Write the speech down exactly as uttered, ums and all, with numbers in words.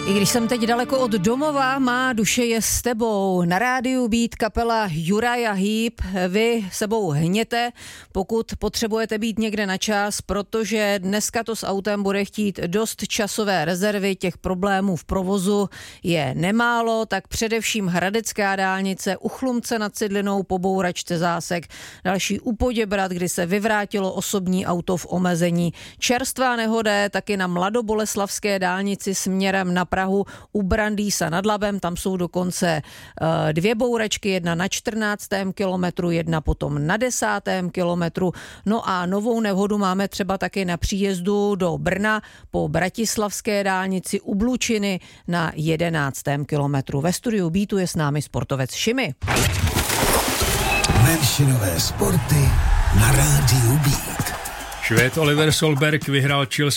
I když jsem teď daleko od domova, má duše je s tebou. Na rádiu Beat kapela Uriah Heep. Vy sebou hněte, pokud potřebujete být někde na čas, protože dneska to s autem bude chtít dost časové rezervy, těch problémů v provozu je nemálo, tak především Hradecká dálnice, u Chlumce nad Cidlinou po bouračce zásek, další u Poděbrad, kdy se vyvrátilo osobní auto v omezení. Čerstvá nehoda taky na Mladoboleslavské dálnici směrem na Prahu u Brandýsa nad Labem, tam jsou dokonce uh, dvě bouračky, jedna na čtrnáctém kilometru, jedna potom na desátém kilometru. No a novou nehodu máme třeba taky na příjezdu do Brna po Bratislavské dálnici u Blučiny na jedenáctém kilometru. Ve studiu Beatu je s námi sportovec Šimi. Menšinové sporty na rádiu Beat. Švéd Oliver Solberg vyhrál